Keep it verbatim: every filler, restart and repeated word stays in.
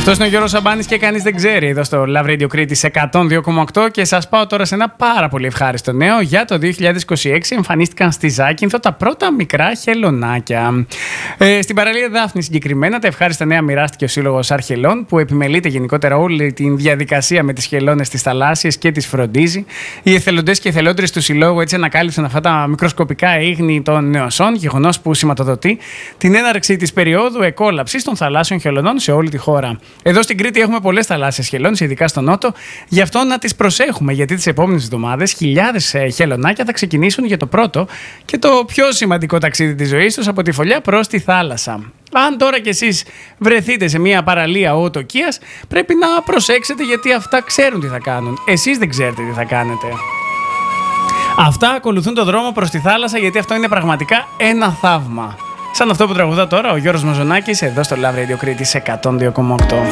Αυτός είναι ο Γιώργος Σαμπάνης και κανείς δεν ξέρει εδώ στο Love Radio Κρήτης εκατόν δύο κόμμα οκτώ και σας πάω τώρα σε ένα πάρα πολύ ευχάριστο νέο. Για το δύο χιλιάδες είκοσι έξι εμφανίστηκαν στη Ζάκυνθο τα πρώτα μικρά χελωνάκια. Ε, στην παραλία Δάφνη συγκεκριμένα τα ευχάριστα νέα μοιράστηκε ο Σύλλογος Αρχελών που επιμελείται γενικότερα όλη τη διαδικασία με τις χελώνες στις θαλάσσιες και τις φροντίζει. Οι εθελοντές και εθελόντριες του Συλλόγου έτσι ανακάλυψαν αυτά τα μικροσκοπικά ίχνη των νεοσών, γεγονός που σηματοδοτεί την έναρξη της περίοδου εκόλαψης των θαλάσσιων χελωνών σε όλη τη χώρα. Εδώ στην Κρήτη έχουμε πολλές θαλάσσιες χελώνες, ειδικά στο νότο. Γι' αυτό να τις προσέχουμε, γιατί τις επόμενες εβδομάδες χιλιάδες χελωνάκια θα ξεκινήσουν για το πρώτο και το πιο σημαντικό ταξίδι της ζωής τους από τη φωλιά προς τη θάλασσα. Αν τώρα κι εσείς βρεθείτε σε μια παραλία οτοκίας, πρέπει να προσέξετε γιατί αυτά ξέρουν τι θα κάνουν. Εσείς δεν ξέρετε τι θα κάνετε. Αυτά ακολουθούν το δρόμο προς τη θάλασσα γιατί αυτό είναι πραγματικά ένα θαύμα. Σαν αυτό που τραγουδά τώρα ο Γιώργος Μαζονάκης εδώ στο Love Radio Κρήτης εκατόν δύο κόμμα οκτώ.